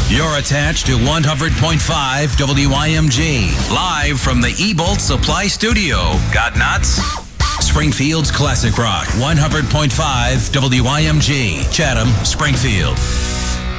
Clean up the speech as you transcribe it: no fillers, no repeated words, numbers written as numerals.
You're attached to 100.5 WIMG. Live from the Ebolt Supply Studio. Got nuts? Springfield's Classic Rock. 100.5 WIMG. Chatham, Springfield.